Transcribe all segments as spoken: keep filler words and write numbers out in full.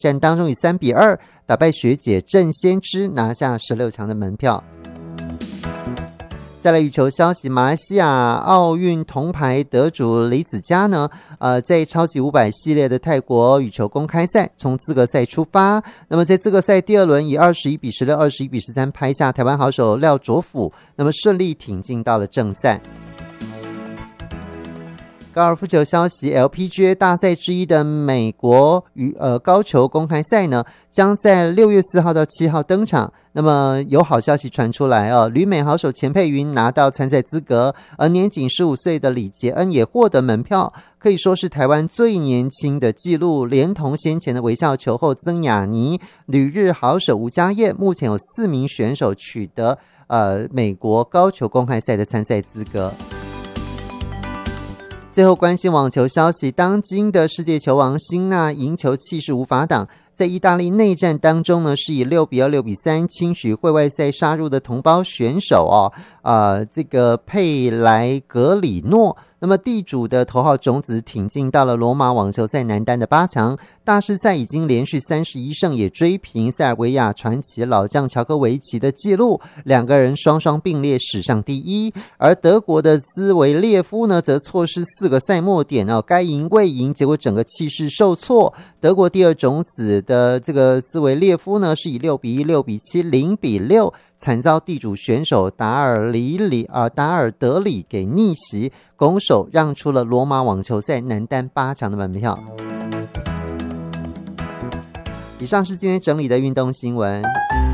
战当中以三比二打败学姐郑先知，拿下十六强的门票。再来羽球消息，马来西亚奥运铜牌得主李子嘉呢，呃，在超级五百系列的泰国羽球公开赛从资格赛出发，那么在资格赛第二轮以二十一比十六、二十一比十三拍下台湾好手廖卓甫，那么顺利挺进到了正赛。高尔夫球消息 ，L P G A 大赛之一的美国羽呃高球公开赛呢，将在六月四号到七号登场。那么有好消息传出来哦，旅美好手钱佩云拿到参赛资格，而年仅十五岁的李杰恩也获得门票，可以说是台湾最年轻的纪录，连同先前的微笑球后曾雅妮、旅日好手吴家燕，目前有四名选手取得呃美国高球公开赛的参赛资格。最后关心网球消息，当今的世界球王辛纳赢球气势无法挡，在意大利内战当中呢，是以六比二、六比三轻取会外赛杀入的同胞选手哦，呃，这个佩莱格里诺。那么地主的头号种子挺进到了罗马网球赛男单的八强，大师赛已经连续三十一胜，也追平塞尔维亚传奇老将乔科维奇的纪录，两个人双双并列史上第一。而德国的兹维列夫呢，则错失四个赛末点哦，该赢未赢，结果整个气势受挫。德国第二种子的这个兹维列夫呢，是以六比一、六比七、零比六惨遭地主选手达尔里里啊达尔德里给逆袭，拱手让出了罗马网球赛男单八强的门票。以上是今天整理的运动新闻。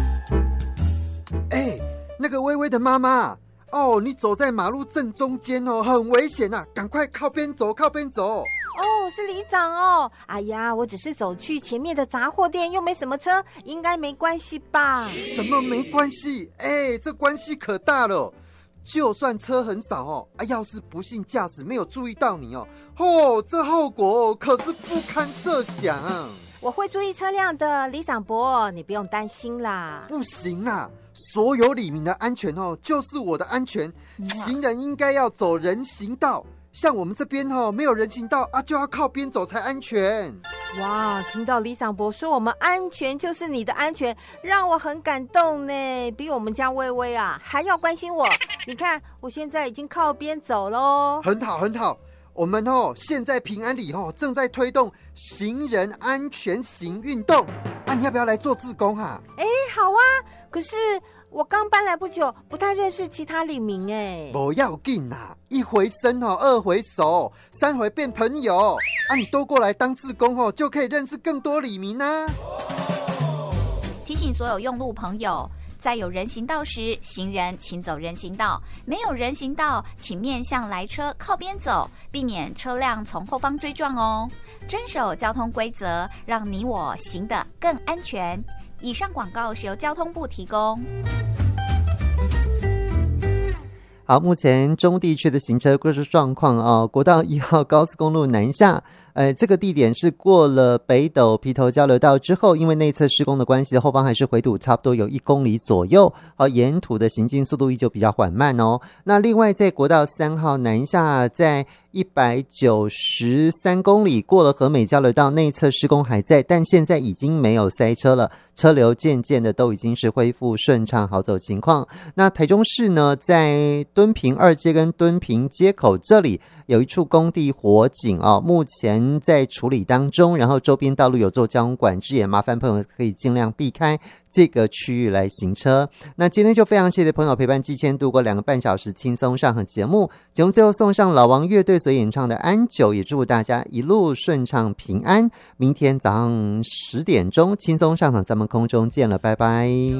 哎，那个微微的妈妈哦，你走在马路正中间哦，很危险啊，赶快靠边走，靠边走。 哦，是里长哦。哎呀，我只是走去前面的杂货店，又没什么车，应该没关系吧？ 什么没关系？哎，这关系可大了。就算车很少哦，啊，要是不幸驾驶没有注意到你哦，哦，这后果可是不堪设想。 我会注意车辆的，里长伯，你不用担心啦。 不行啦，所有里民的安全哦，就是我的安全。行人应该要走人行道。像我们这边哦，没有人行道啊，就要靠边走才安全。 哇，听到里长伯说我们安全就是你的安全，让我很感动呢，比我们家薇薇啊还要关心我。你看，我现在已经靠边走咯。 很好，很好。我们哦，现在平安里哦，正在推动行人安全行运动啊，你要不要来做志工啊？ 哎，好啊，可是我刚搬来不久，不太认识其他里民哎。 不要紧啦，一回生哦，二回熟，三回变朋友啊！你都过来当志工哦，就可以认识更多里民啊。 提醒所有用路朋友，在有人行道时，行人请走人行道；没有人行道，请面向来车靠边走，避免车辆从后方追撞哦。遵守交通规则，让你我行得更安全。以上广告是由交通部提供。 好，目前中地区的行车规制状况哦，国道一号高速公路南下，呃，这个地点是过了北斗皮头交流道之后，因为内侧施工的关系，后方还是回堵差不多有一公里左右，好，沿途的行进速度依旧比较缓慢哦。那另外在国道三号南下，在一百九十三公里过了和美交流道内侧施工还在，但现在已经没有塞车了，车流渐渐的都已经是恢复顺畅好走情况。那台中市呢，在敦平二街跟敦平街口这里有一处工地火警哦，目前在处理当中，然后周边道路有做交通管制，也麻烦朋友可以尽量避开这个区域来行车。那今天就非常谢谢朋友陪伴季谦度过两个半小时轻松上行节目，节目最后送上老王乐队所演唱的安久，也祝福大家一路顺畅平安。明天早上十点钟轻松上场，咱们空中见了，拜拜。